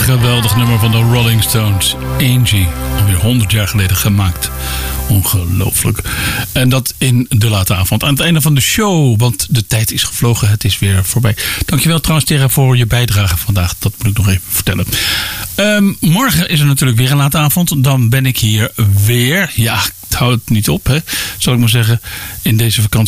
Geweldig nummer van de Rolling Stones. Angie, alweer 100 jaar geleden gemaakt. Ongelooflijk. En dat in de late avond. Aan het einde van de show, want de tijd is gevlogen. Het is weer voorbij. Dankjewel trouwens, Tera, voor je bijdrage vandaag. Dat moet ik nog even vertellen. Morgen is er natuurlijk weer een late avond. Dan ben ik hier weer. Ja, het houdt niet op, hè, zal ik maar zeggen. In deze vakantie.